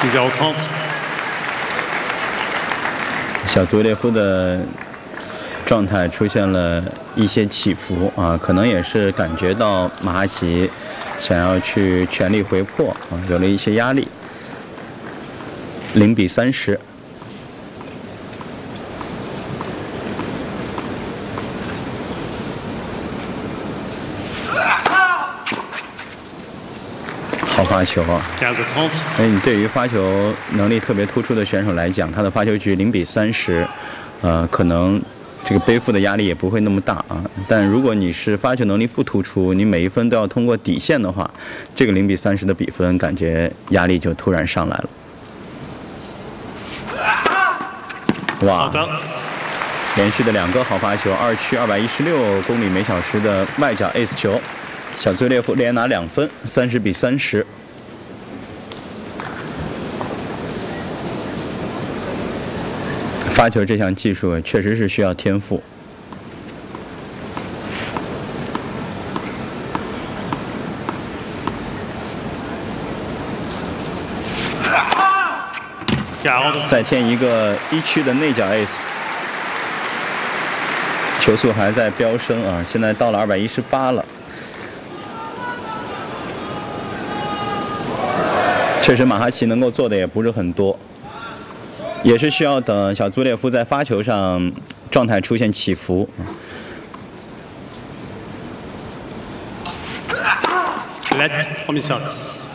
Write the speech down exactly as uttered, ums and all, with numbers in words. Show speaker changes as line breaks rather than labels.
小祖列夫的状态出现了一些起伏啊，可能也是感觉到马哈奇想要去全力回破啊，有了一些压力。零比三十。好发球啊！哎，你对于发球能力特别突出的选手来讲，他的发球局零比三十，呃，可能这个背负的压力也不会那么大啊。但如果你是发球能力不突出，你每一分都要通过底线的话，这个零比三十的比分，感觉压力就突然上来了。哇！连续的两个好发球，二区二百一十六公里每小时的外角 ace 球。小崔列夫连拿两分，三十比三十。发球这项技术确实是需要天赋。再添一个一区的内角 ace。球速还在飙升啊，现在到了二百一十八了。确实，马哈奇能够做的也不是很多，也是需要等小祖列夫在发球上状态出现起伏。
Let from service.